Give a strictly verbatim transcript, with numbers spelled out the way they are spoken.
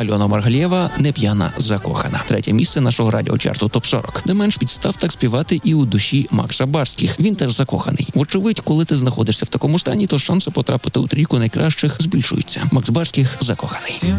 Альона Маргалєва «Не п'яна закохана». Третє місце нашого радіочарту топ сорок. Не менш підстав так співати і у душі Макса Барських. Він теж закоханий. Вочевидь, коли ти знаходишся в такому стані, то шанси потрапити у трійку найкращих збільшуються. Макс Барських «Закоханий».